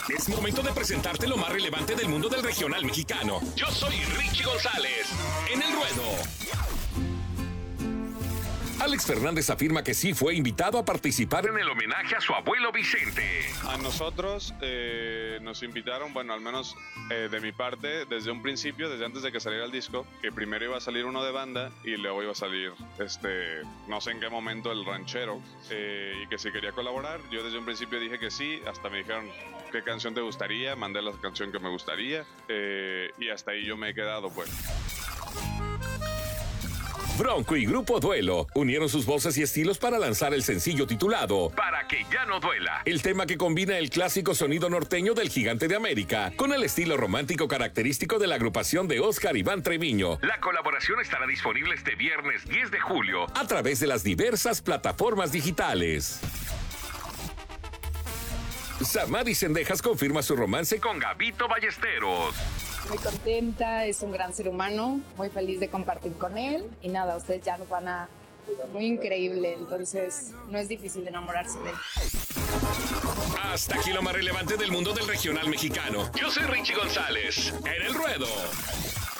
Es momento de presentarte lo más relevante del mundo del regional mexicano. Yo soy Richie González, en el ruedo. Alex Fernández afirma que sí fue invitado a participar en el homenaje a su abuelo Vicente. A nosotros nos invitaron, bueno, al menos de mi parte, desde un principio, desde antes de que saliera el disco, que primero iba a salir uno de banda y luego iba a salir, no sé en qué momento, el ranchero, y que si quería colaborar. Yo desde un principio dije que sí, hasta me dijeron qué canción te gustaría, mandé la canción que me gustaría, y hasta ahí yo me he quedado, pues. Bronco y Grupo Duelo unieron sus voces y estilos para lanzar el sencillo titulado Para que ya no duela. El tema que combina el clásico sonido norteño del Gigante de América con el estilo romántico característico de la agrupación de Oscar Iván Treviño. La colaboración estará disponible este viernes 10 de julio a través de las diversas plataformas digitales. Samari Sendejas confirma su romance con Gabito Ballesteros. Muy contenta, es un gran ser humano, muy feliz de compartir con él y nada, ustedes ya nos van a... Muy increíble, entonces no es difícil enamorarse de él. Hasta aquí lo más relevante del mundo del regional mexicano. Yo soy Richie González, en el ruedo.